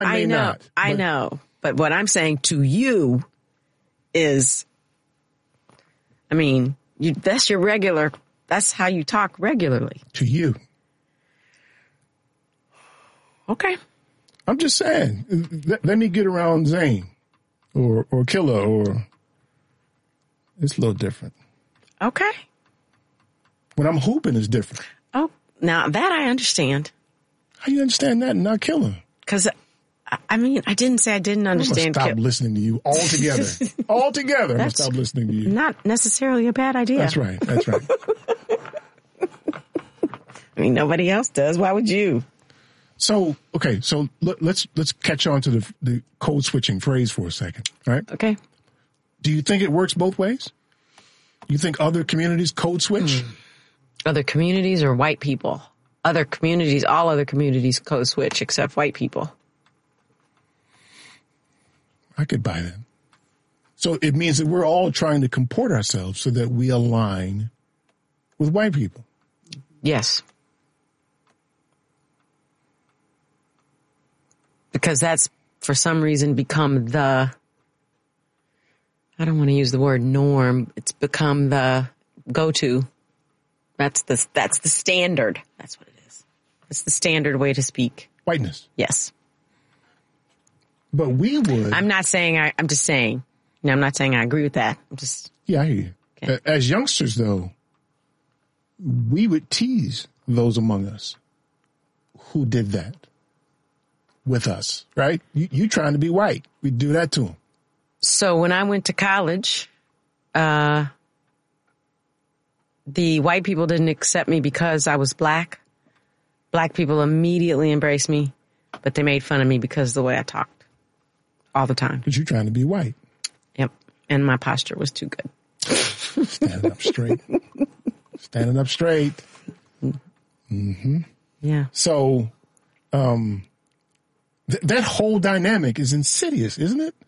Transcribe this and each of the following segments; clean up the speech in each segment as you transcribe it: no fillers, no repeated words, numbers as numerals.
I know. But what I'm saying to you is, I mean, that's how you talk regularly. To you. Okay. I'm just saying, let me get around Zane or Killer, or it's a little different. Okay. When I'm hooping, it's different. Oh, now that I understand. How do you understand that and not Killer? Because, I mean, I didn't say I didn't understand. I'm going to stop listening to you altogether. Altogether, I'm going to stop listening to you. Not necessarily a bad idea. That's right. I mean, nobody else does. Why would you? So, okay, so let's catch on to the code switching phrase for a second, right? Okay. Do you think it works both ways? You think other communities code switch? Other communities or white people? All other communities code switch except white people. I could buy that. So it means that we're all trying to comport ourselves so that we align with white people. Yes. Because that's, for some reason, become I don't want to use the word norm. It's become the go-to. That's the standard. That's what it is. It's the standard way to speak. Whiteness. Yes. But we would. I'm not saying, I'm just saying. No, I'm not saying I agree with that. I'm just. Yeah, I hear you. Okay. As youngsters, though, we would tease those among us who did that with us, right? You trying to be white. We'd do that to them. So when I went to college, the white people didn't accept me because I was black. Black people immediately embraced me, but they made fun of me because of the way I talked all the time. But you're trying to be white. Yep. And my posture was too good. Standing up straight. Standing up straight. Mm-hmm. Yeah. So, that whole dynamic is insidious, isn't it?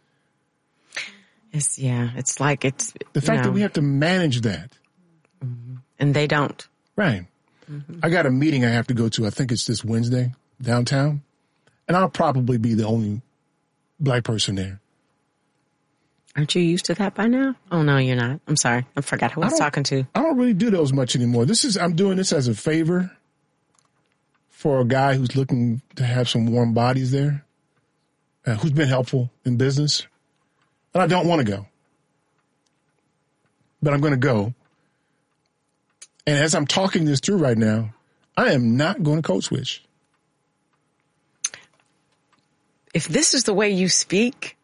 It's like it's the fact that we have to manage that. Mm-hmm. And they don't. Right. Mm-hmm. I got a meeting I have to go to. I think it's this Wednesday downtown. And I'll probably be the only black person there. Aren't you used to that by now? Oh, no, you're not. I'm sorry. I forgot who I was talking to. I don't really do those much anymore. I'm doing this as a favor for a guy who's looking to have some warm bodies there, who's been helpful in business. And I don't want to go. But I'm going to go. And as I'm talking this through right now, I am not going to code switch. If this is the way you speak,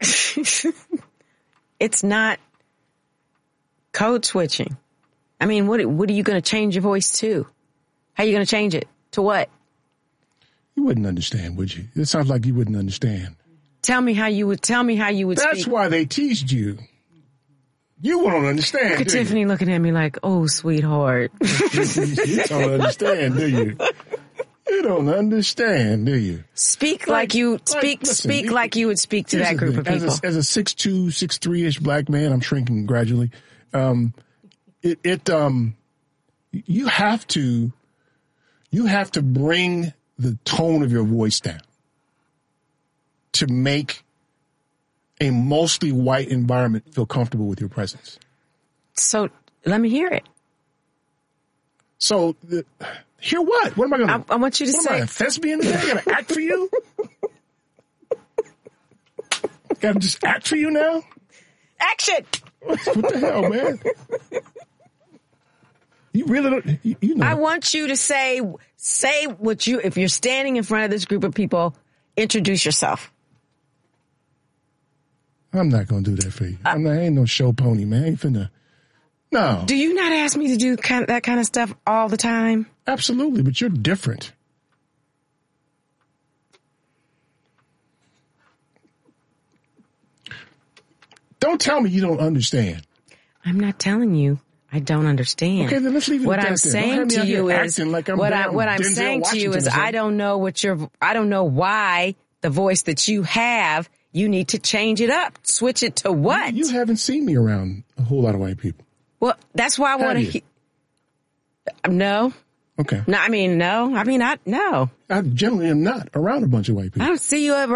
it's not code switching. I mean, what are you going to change your voice to? How are you going to change it? To what? You wouldn't understand, would you? It sounds like you wouldn't understand. Tell me how you would speak. That's why they teased you. You won't understand. Look at Tiffany looking at me like, oh, sweetheart. You don't understand, do you? You don't understand, do you? Speak like you would speak to that group of people. As a 6'2", 6'3" black man, I'm shrinking gradually. You have to bring the tone of your voice down to make a mostly white environment feel comfortable with your presence. So let me hear it. So hear what? What am I going to? I want you to say. Am I a thespian? I got to act for you. Got to just act for you now. Action. What the hell, man? You really don't. You know. I want you to say what you. If you're standing in front of this group of people, introduce yourself. I'm not going to do that for you. I ain't no show pony, man. I ain't finna. No. Do you not ask me to do that kind of stuff all the time? Absolutely, but you're different. Don't tell me you don't understand. I'm not telling you I don't understand. Okay, then let's leave it what at that. I'm saying to you is what I'm saying to you is I don't know why the voice that you have. You need to change it up. Switch it to what? You haven't seen me around a whole lot of white people. Well, that's why I want to. No. Okay. No. I mean, no. I generally am not around a bunch of white people. I don't see you around.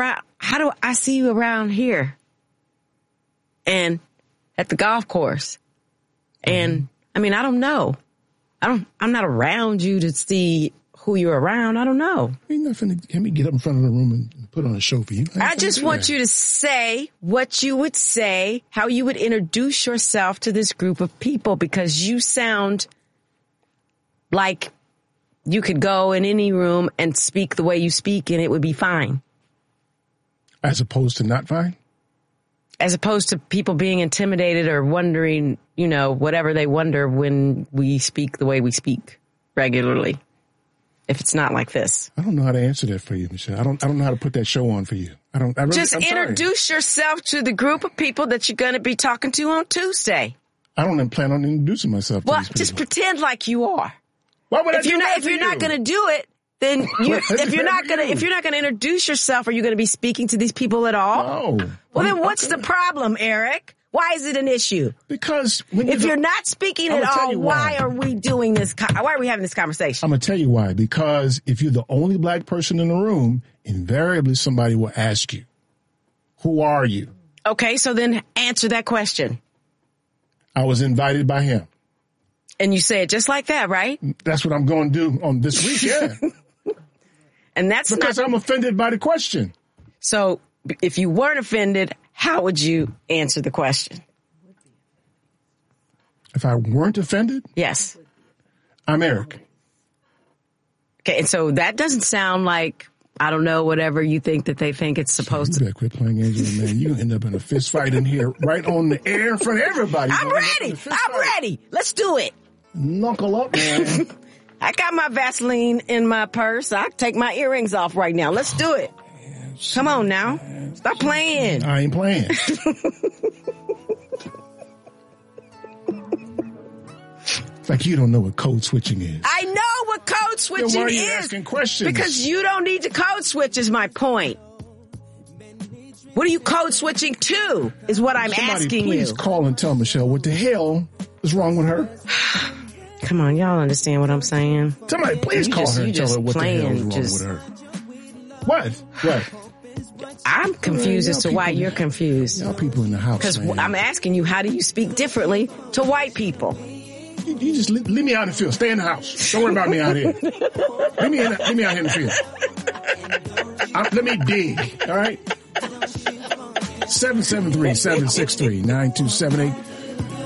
how do I see you around here and at the golf course? And I mean, I don't know. I'm not around you to see who you're around. I don't know. Ain't nothing to have me get up in front of the room and put on a show for you. I just want you to say what you would say, how you would introduce yourself to this group of people, because you sound like you could go in any room and speak the way you speak and it would be fine. As opposed to not fine? As opposed to people being intimidated or wondering, you know, whatever they wonder when we speak the way we speak regularly. If it's not like this. I don't know how to answer that for you, Michelle. I don't know how to put that show on for you. Just introduce yourself to the group of people that you're going to be talking to on Tuesday. I don't plan on introducing myself to these people. Just pretend like you are. Why would if you're not going to do it, then if you're not going to introduce yourself, are you going to be speaking to these people at all? No. Well, then what's the problem, Eric? Why is it an issue? Because if you're not speaking at all, why are we doing this? Why are we having this conversation? I'm going to tell you why. Because if you're the only black person in the room, invariably somebody will ask you, who are you? Okay, so then answer that question. I was invited by him. And you say it just like that, right? That's what I'm going to do on this week, yeah. And that's because I'm offended by the question. So if you weren't offended, how would you answer the question? If I weren't offended? Yes. I'm Eric. Okay, and so that doesn't sound like, I don't know, whatever you think that they think it's supposed to. You better quit playing Angela, man. You're going to end up in a fist fight in here right on the air in front of everybody. I'm ready. Let's do it. Knuckle up, man. I got my Vaseline in my purse. I take my earrings off right now. Let's do it. Come on now. Stop playing. I ain't playing. It's like you don't know what code switching is. I know what code switching is. Then why are you asking questions? Because you don't need to code switch is my point. What are you code switching to is what I'm asking you. Please call and tell Michelle what the hell is wrong with her. Come on, y'all understand what I'm saying? Somebody please call her and tell her what the hell is wrong with her. What? I'm confused as to why you're confused. Y'all people in the house. Because I'm asking you, how do you speak differently to white people? You just leave me out in the field. Stay in the house. Don't worry about me out here. Leave me out here in the field. Let me dig. All right. 773-763-9278.